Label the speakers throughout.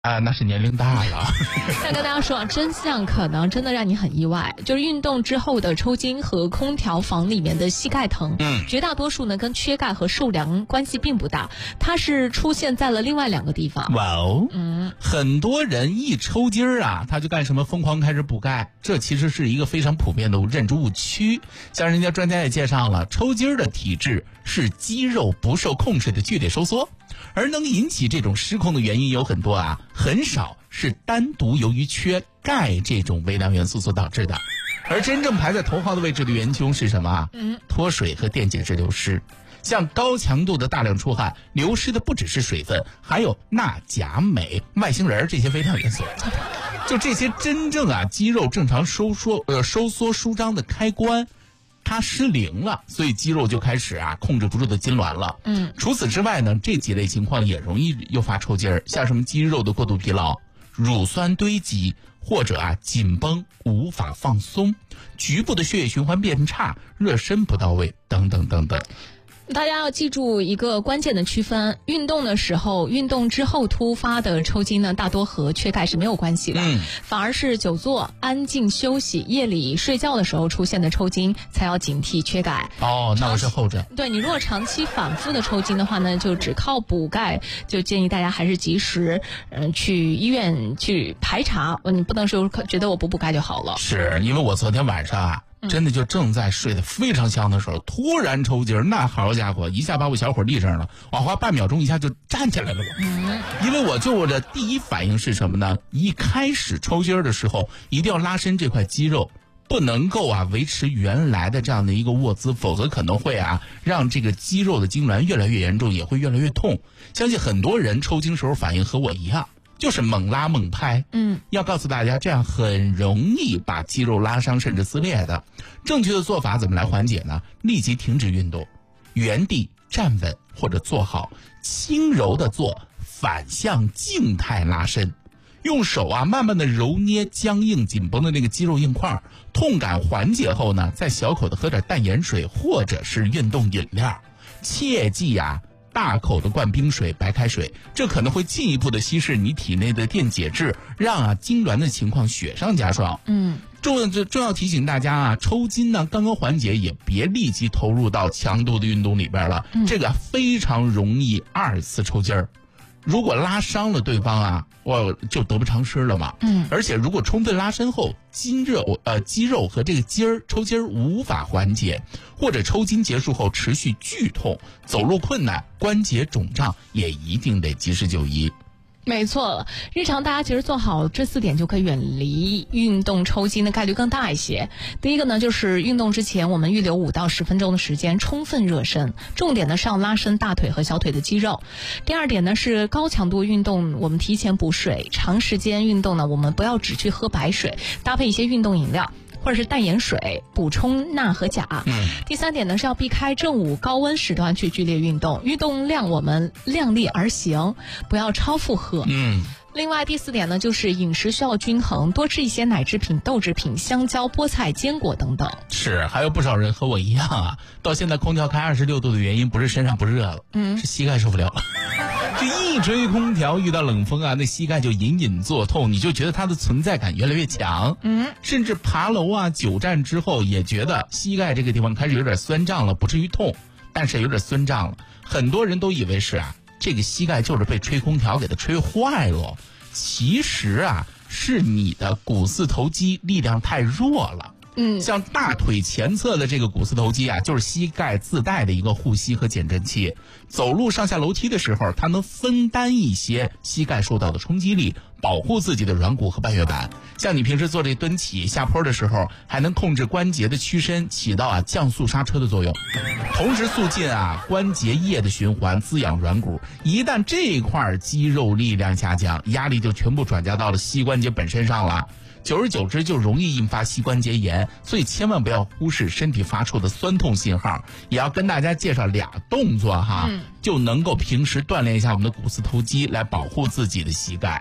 Speaker 1: 啊，那是年龄大了。
Speaker 2: 但跟大家说，真相可能真的让你很意外，就是运动之后的抽筋和空调房里面的膝盖疼，绝大多数呢跟缺钙和受凉关系并不大，它是出现在了另外2个地方。
Speaker 1: 哇哦，很多人一抽筋儿啊，他就干什么疯狂开始补钙，这其实是一个非常普遍的认知误区。像人家专家也介绍了，抽筋儿的体质是肌肉不受控制的剧烈收缩。而能引起这种失控的原因有很多啊，很少是单独由于缺钙这种微量元素所导致的。而真正排在头号的位置的元凶是什么啊？脱水和电解质流失。像高强度的大量出汗，流失的不只是水分，还有钠、钾、镁、外星人这些微量元素。就这些真正啊肌肉正常收缩舒张的开关，它失灵了，所以肌肉就开始啊控制不住的痉挛了。除此之外呢，这几类情况也容易诱发抽筋儿，像什么肌肉的过度疲劳、乳酸堆积，或者啊紧绷无法放松，局部的血液循环变差，热身不到位等等等等。
Speaker 2: 大家要记住一个关键的区分，运动的时候、运动之后突发的抽筋呢，大多和缺钙是没有关系的，反而是久坐、安静休息、夜里睡觉的时候出现的抽筋才要警惕缺钙。
Speaker 1: 哦，那我是后者。
Speaker 2: 对，你如果长期反复的抽筋的话呢，就只靠补钙，就建议大家还是及时去医院去排查，你不能说觉得我补钙就好了。
Speaker 1: 是因为我昨天晚上啊真的就正在睡得非常香的时候，突然抽筋儿，那好家伙，一下把我小伙立正了，往花半秒钟一下就站起来了我。因为我的第一反应是什么呢？一开始抽筋儿的时候，一定要拉伸这块肌肉，不能够啊维持原来的这样的一个卧姿，否则可能会啊让这个肌肉的痉挛越来越严重，也会越来越痛。相信很多人抽筋时候反应和我一样，就是猛拉猛拍。要告诉大家，这样很容易把肌肉拉伤甚至撕裂的。正确的做法怎么来缓解呢？立即停止运动，原地站稳或者坐好，轻柔的做反向静态拉伸，用手啊慢慢的揉捏僵硬紧绷的那个肌肉硬块，痛感缓解后呢，再小口的喝点淡盐水或者是运动饮料。切记啊，大口的灌冰水、白开水，这可能会进一步的稀释你体内的电解质，让啊痉挛的情况雪上加霜。重要提醒大家啊，抽筋呢刚刚缓解，也别立即投入到强度的运动里边了，这个非常容易2次抽筋儿。如果拉伤了对方啊，我就得不偿失了嘛。而且如果充分拉伸后，肌肉和这个抽筋儿无法缓解，或者抽筋结束后持续剧痛、走路困难、关节肿胀，也一定得及时就医。
Speaker 2: 没错，日常大家其实做好这4点就可以远离运动抽筋的概率更大一些。第一个呢，就是运动之前我们预留5到10分钟的时间充分热身，重点呢是要拉伸大腿和小腿的肌肉。第二点呢是高强度运动我们提前补水，长时间运动呢我们不要只去喝白水，搭配一些运动饮料或者是淡盐水补充钠和钾。第3点呢是要避开正午高温时段去剧烈运动，运动量我们量力而行，不要超负荷。另外第4点呢就是饮食需要均衡，多吃一些奶制品、豆制品、香蕉、菠菜、坚果等等。
Speaker 1: 是，还有不少人和我一样啊，到现在空调开26度的原因不是身上不热了，是膝盖受不了了。这一吹空调遇到冷风啊，那膝盖就隐隐作痛，你就觉得它的存在感越来越强。甚至爬楼啊久站之后也觉得膝盖这个地方开始有点酸胀了，不至于痛，但是有点酸胀了。很多人都以为是啊这个膝盖就是被吹空调给它吹坏了，其实啊是你的股四头肌力量太弱了。像大腿前侧的这个股四头肌啊，就是膝盖自带的一个护膝和减震器。走路上下楼梯的时候，它能分担一些膝盖受到的冲击力，保护自己的软骨和半月板。像你平时做这蹲起下坡的时候，还能控制关节的屈伸，起到啊降速刹车的作用，同时促进啊关节液的循环，滋养软骨。一旦这块肌肉力量下降，压力就全部转嫁到了膝关节本身上了。久而久之就容易引发膝关节炎，所以千万不要忽视身体发出的酸痛信号。也要跟大家介绍2动作哈，就能够平时锻炼一下我们的股四头肌，来保护自己的膝盖。护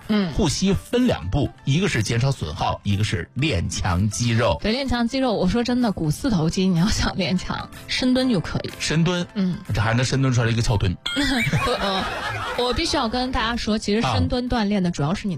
Speaker 1: 息分2步，一个是减少损耗，一个是练强肌肉。
Speaker 2: 对，练强肌肉，我说真的，股四头肌你要想练强，深蹲就可以。
Speaker 1: 深蹲，这还能深蹲出来一个翘蹲。
Speaker 2: 我必须要跟大家说，其实深蹲锻炼的主要是你